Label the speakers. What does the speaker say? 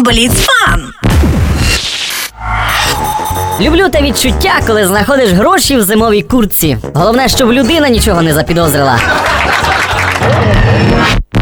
Speaker 1: Бліцфан.
Speaker 2: Люблю те відчуття, коли знаходиш гроші в зимовій куртці. Головне, щоб людина нічого не запідозрила.